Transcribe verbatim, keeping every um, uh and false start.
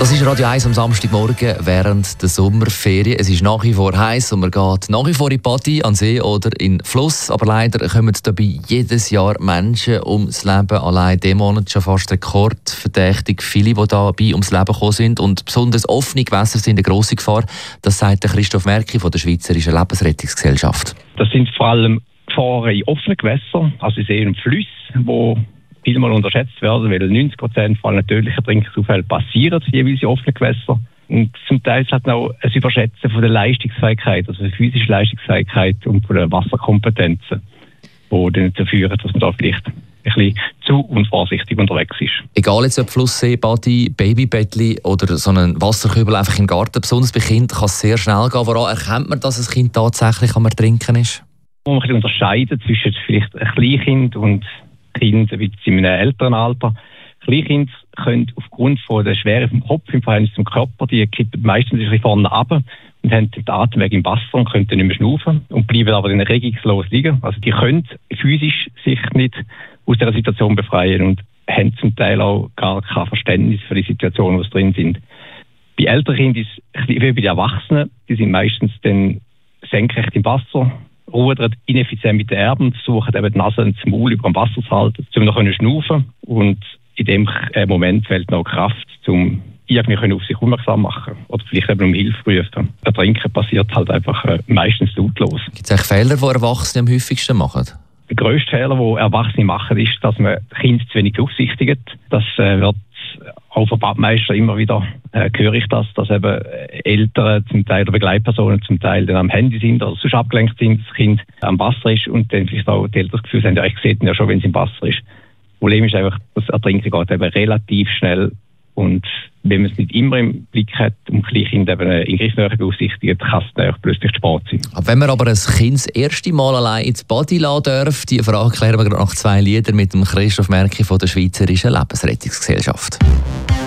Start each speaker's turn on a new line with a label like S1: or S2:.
S1: Das ist Radio eins am Samstagmorgen während der Sommerferien. Es ist nach wie vor heiß und man geht nach wie vor in die Party, an See oder in den Fluss. Aber leider kommen dabei jedes Jahr Menschen ums Leben. Allein diesen Monat schon fast rekordverdächtig viele, die dabei ums Leben gekommen sind. Und besonders offene Gewässer sind eine grosse Gefahr. Das sagt Christoph Merki von der Schweizerischen Lebensrettungsgesellschaft.
S2: Das sind vor allem Gefahren in offenen Gewässern, also in Seen und Flüssen, wo vielmal unterschätzt werden, weil neunzig Prozent von allen tödlichen Trinkwasserunfällen passieren jeweils in offenen Gewässern. Und zum Teil ist halt auch ein Überschätzen von der Leistungsfähigkeit, also der physischen Leistungsfähigkeit und von den Wasserkompetenzen, die dann dazu führen, dass man da vielleicht ein bisschen zu unvorsichtig unterwegs ist.
S1: Egal jetzt ob Fluss, See, Badi, Babybettli oder so einen Wasserkübel einfach im Garten, besonders bei Kindern kann es sehr schnell gehen. Woran erkennt man, dass ein Kind tatsächlich am Ertrinken ist?
S2: Man muss ein bisschen unterscheiden zwischen vielleicht ein Kleinkind und Kinder in einem älteren Alter. Kleinkinder können aufgrund von der Schwere vom Kopf im Verhältnis zum Körper, die kippen meistens ein bisschen vorne runter und haben den Atemweg im Wasser und können nicht mehr schnaufen und bleiben aber dann regungslos liegen. Also die können physisch sich nicht aus dieser Situation befreien und haben zum Teil auch gar kein Verständnis für die Situation, wo sie drin sind. Bei älteren Kindern ist es wie bei den Erwachsenen, die sind meistens dann senkrecht im Wasser, rudern ineffizient mit den Armen, versuchen eben die Nase und das Maul über dem Wasser zu halten, um noch schnaufen. Und in dem Moment fehlt noch Kraft, um irgendwie auf sich aufmerksam machen oder vielleicht eben um Hilfe rufen. Ertrinken passiert halt einfach äh, meistens lautlos. Gibt
S1: es eigentlich Fehler, die Erwachsene am häufigsten machen?
S2: Der grösste Fehler, den Erwachsene machen, ist, dass man Kinder zu wenig beaufsichtigt. Das äh, wird auch von Badmeister immer wieder äh, höre ich das, dass eben Eltern zum Teil oder Begleitpersonen zum Teil dann am Handy sind oder sonst abgelenkt sind, das Kind am Wasser ist und dann vielleicht auch die Eltern das Gefühl haben, ja, ich sehe ihn ja schon, wenn es im Wasser ist. Das Problem ist einfach, das Ertrinken geht eben relativ schnell und wenn man es nicht immer im Blick hat und Kleinkinder eben in Griffnähe beaufsichtigt, kann es dann plötzlich Sport sein.
S1: Aber wenn man aber ein Kind das erste Mal allein ins Badi lassen darf, diese Frage klären wir gerade nach zwei Liedern mit dem Christoph Merki von der Schweizerischen Lebensrettungsgesellschaft.